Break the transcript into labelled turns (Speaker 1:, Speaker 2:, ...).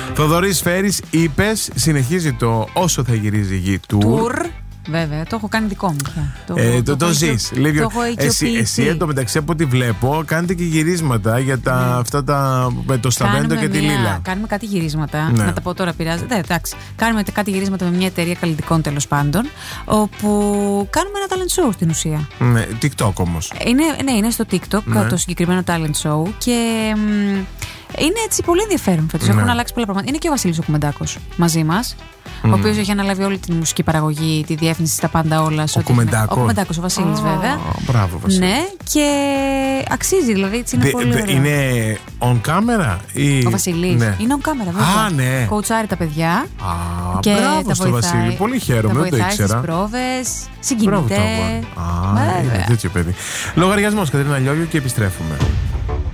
Speaker 1: Θοδωρής Φέρης, είπες, συνεχίζει το Όσο θα γυρίζει η γη tour.
Speaker 2: Βέβαια, το έχω κάνει δικό μου πια.
Speaker 1: Το ζεις. Εσύ εντωμεταξύ από ό,τι βλέπω, κάνετε και γυρίσματα για αυτά με το Σταβέντο και τη Λίλα.
Speaker 2: Κάνουμε κάτι γυρίσματα. Να τα πω τώρα, πειράζει. Εντάξει. Κάνουμε κάτι γυρίσματα με μια εταιρεία καλλιτικών τέλος πάντων. Όπου κάνουμε ένα talent show στην ουσία.
Speaker 1: Ναι, TikTok όμως.
Speaker 2: Είναι στο TikTok το συγκεκριμένο talent show και. Είναι έτσι πολύ ενδιαφέρον φέτος. Έχουν αλλάξει πολλά πράγματα. Είναι και ο Βασίλης ο Κουμεντάκος μαζί μας. Ο οποίος έχει αναλάβει όλη τη μουσική παραγωγή, τη διεύθυνση στα πάντα όλα.
Speaker 1: Ο
Speaker 2: Κουμεντάκος, ο Βασίλης βέβαια.
Speaker 1: Μπράβο, Βασίλη.
Speaker 2: Ναι, και αξίζει δηλαδή. Έτσι είναι πολύ ωραίο.
Speaker 1: Είναι on camera ή.
Speaker 2: Ο Βασίλης.
Speaker 1: Ναι.
Speaker 2: Είναι on camera, βέβαια.
Speaker 1: Ναι.
Speaker 2: Κοουτσάρει τα παιδιά.
Speaker 1: Και μπράβο στο Βασίλη. Πολύ χαίρομαι, δεν το ήξερα.
Speaker 2: Στις πρόβες, συγκινείται.
Speaker 1: Είναι τέτοιο παιδί. Λογαριασμός, Κατερίνα Λιόλιο, και επιστρέφουμε.